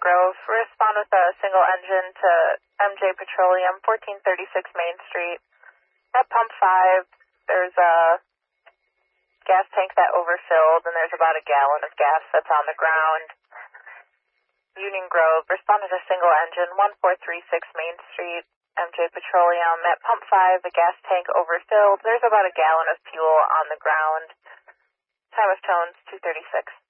Grove. Respond with a single engine to MJ Petroleum, 1436 Main Street. At pump 5, there's a gas tank that overfilled, and there's about a gallon of gas that's on the ground. Union Grove, respond with a single engine, 1436 Main Street, MJ Petroleum. At pump 5, the gas tank overfilled. There's about a gallon of fuel on the ground. Time of tones, 2:36.